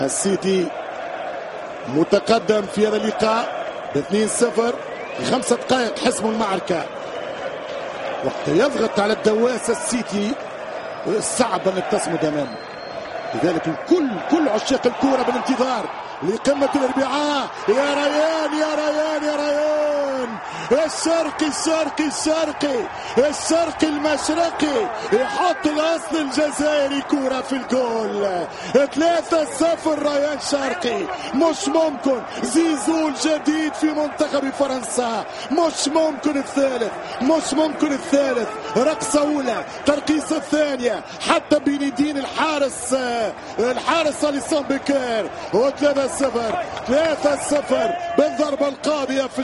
السيتي متقدم في هذا اللقاء ب 2-0 في 5 دقائق حسموا المعركة. وقت يضغط على الدواسة السيتي صعب انك تصمد امامه. لذلك كل عشاق الكرة بالانتظار لقمة الاربعاء. يا ريان يا ريان يا ريان، الشرقي المشرقي يحط الاصل الجزائري كرة في الجول. 3-0 ريان شرقي. مش ممكن زيزو الجديد في منتخب فرنسا، مش ممكن الثالث رقصة أولى، ترقيصة الثانية، حتى بينيدين الحارس أليسون بيكير. و3-0 بالضربة القاضية في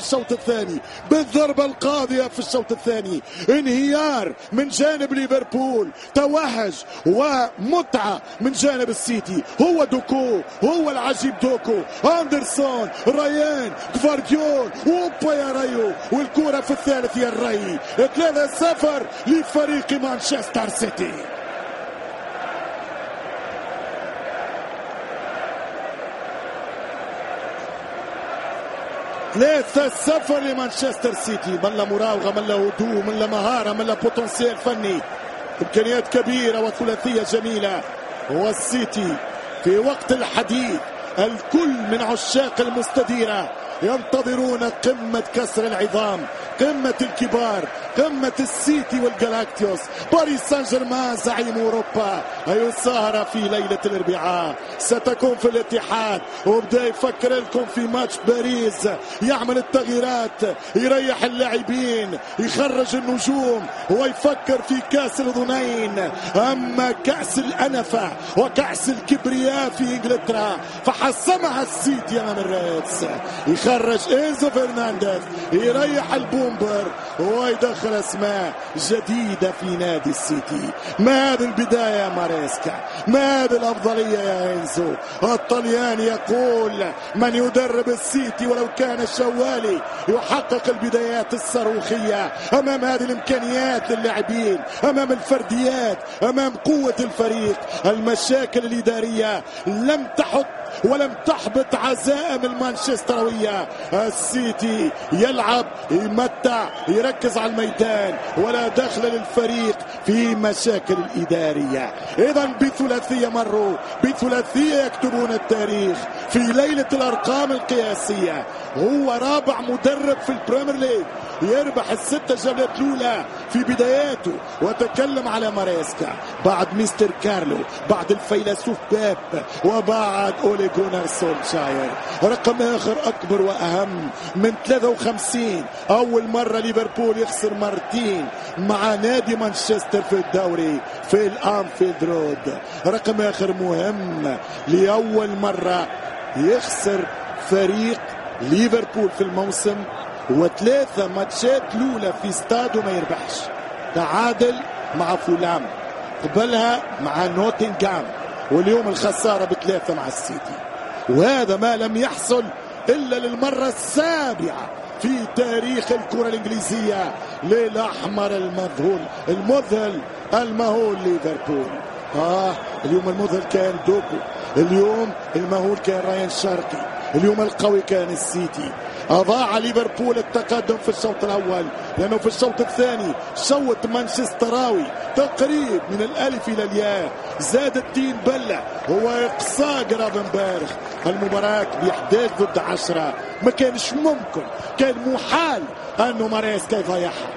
الشوط الثاني، انهيار من جانب ليفربول، توهج ومتعة من جانب السيتي. هو دوكو، هو العجيب دوكو، أندرسون، ريان، غفارديول، ووبا يا ريو، والكرة في الثالث يا الري. 3-0 لفريق مانشستر سيتي. صفر لمانشستر سيتي. من لا مراوغة، من لا هدوء، من لا مهارة، من لا بوتنسيال فني، إمكانيات كبيرة وثلاثية جميلة. والسيتي في وقت الحديث الكل من عشاق المستديرة ينتظرون قمة كسر العظام، قمة الكبار، قمة السيتي والجالاكتيوس. باريس سان جيرمان زعيم أوروبا. أي السهرة في ليلة الأربعاء ستكون في الاتحاد، وبدأ يفكر لكم في ماتش باريس، يعمل التغييرات، يريح اللاعبين، يخرج النجوم، ويفكر في كأس الأذنين. أما كأس الأنفة وكأس الكبرياء في إنجلترا فحسمها السيتي أمام الريدز. يخرج إنزو فرنانديز، يريح البومبر، ويدخل اسماء جديدة في نادي السيتي. ما هذه البداية يا ماريسكا، ما هذه الأفضلية يا إنزو. الطلياني يقول من يدرب السيتي ولو كان الشوالي يحقق البدايات الصاروخية أمام هذه الإمكانيات للاعبين، أمام الفرديات، أمام قوة الفريق. المشاكل الإدارية لم تحط ولم تحبط عزائم المانشستروية. السيتي يلعب، يمتع، يركز على الميدان، ولا دخل للفريق في مشاكل الإدارية. إذا بثلاثية مروا، بثلاثية يكتبون التاريخ في ليلة الأرقام القياسية. هو رابع مدرب في البريمير ليج يربح ال6 جولات الأولى في بداياته. وتكلم على ماريسكا بعد مستر كارلو، بعد الفيلسوف بيب، وبعد أولي جونار سولشاير. رقم آخر أكبر وأهم من 53. أول مرة ليفربول يخسر مرتين مع نادي مانشستر في الدوري في الأنفيلد رود. رقم آخر مهم، لأول مرة يخسر فريق ليفربول في الموسم و3 ماتشات الأولى في استاد وما يربحش. تعادل مع فولام، قبلها مع نوتنغهام، واليوم الخسارة ب3 مع السيتي. وهذا ما لم يحصل إلا للمرة السابعة في تاريخ الكرة الإنجليزية للأحمر المذهل المهول ليفربول. اليوم المذهل كان دوكو، اليوم المهول كان ريان شرقي، اليوم القوي كان السيتي. أضاع ليفربول التقدم في الشوط الأول، لأنه في الشوط الثاني شوط مانشستراوي تقريب من الألف إلى الياء. زاد الدين بلة، هو إقصاء جرافنبرغ. المباراة ب11 ضد 10، ما كانش ممكن، كان محال أنه ماريسكا يضيعها.